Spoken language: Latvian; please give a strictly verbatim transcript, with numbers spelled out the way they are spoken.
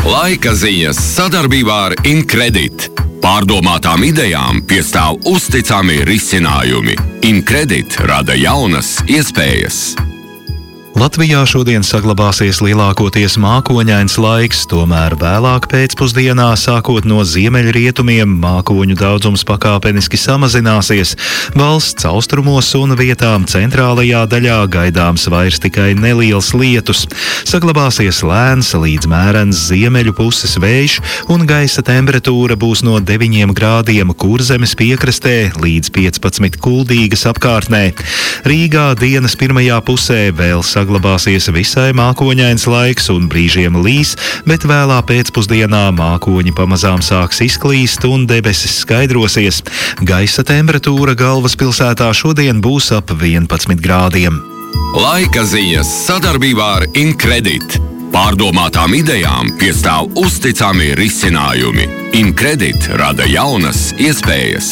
Laika ziņas sadarbībā ar Incredit. Pārdomātām idejām piestāv uzticami risinājumi. Incredit rada jaunas iespējas. Latvijā šodien saglabāsies lielākoties mākoņains laiks, tomēr vēlāk pēcpusdienā, sākot no ziemeļrietumiem, mākoņu daudzums pakāpeniski samazināsies. Valsts austrumos un vietām centrālajā daļā gaidāms vairs tikai neliels lietus. Saglabāsies lēns līdz mērens ziemeļu puses vējš un gaisa temperatūra būs no deviņiem grādiem Kurzemes piekrastē līdz piecpadsmit Kuldīgas apkārtnē. Rīgā dienas pirmajā pusē vēl saglabāsies. Saglabāsies visai mākoņains laiks un brīžiem līs, bet vēlā pēcpusdienā mākoņi pamazām sāks izklīst un debesis skaidrosies. Gaisa temperatūra galvaspilsētā šodien būs ap vienpadsmit grādiem. Laika ziņas sadarbībā ar Incredit. Pārdomātām idejām piestāv uzticami risinājumi. Incredit rada jaunas iespējas.